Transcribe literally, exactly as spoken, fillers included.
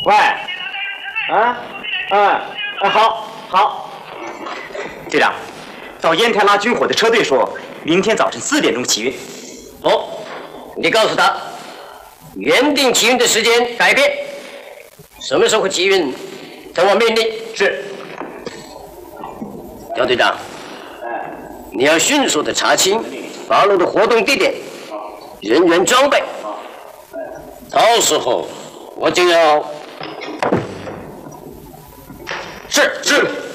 喂，啊，啊，啊，好，好。队长，到烟台拉军火的车队说，明天早晨四点钟起运。 哦，你告诉他，原定起运的时间改变，什么时候起运，等我命令。 是。 姚队长，你要迅速的查清八路的活动地点、人员装备，到时候我就要。是是。